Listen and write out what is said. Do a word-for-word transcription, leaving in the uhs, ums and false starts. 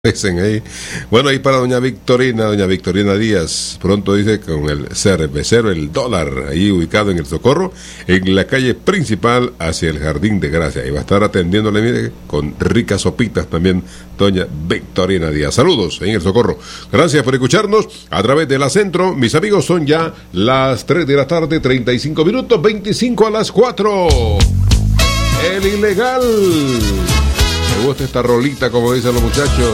Dicen ahí. Bueno, ahí para doña Victorina, doña Victorina Díaz, pronto dice con el cervecero El Dólar, ahí ubicado en El Socorro, en la calle principal hacia el Jardín de Gracia. Y va a estar atendiéndole, mire, con ricas sopitas también, doña Victorina Díaz. Saludos en El Socorro. Gracias por escucharnos a través de la Centro. Mis amigos, son ya las tres de la tarde, treinta y cinco minutos, veinticinco a las cuatro. El ilegal. Me gusta esta rolita, como dicen los muchachos.